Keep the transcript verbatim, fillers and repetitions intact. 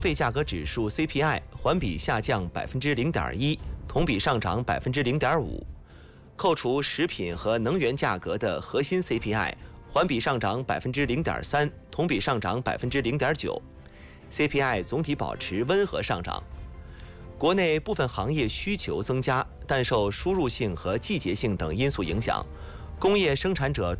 费价格指数 C P I 环比下降百分之零点一，同比上涨百分之零点五。扣除食品和能源价格的核心 C P I 环比上涨百分之零点三，同比上涨百分之零点九。C P I 总体保持温和上涨。国内部分行业需求增加，但受输入性和季节性等因素影响，工业生产者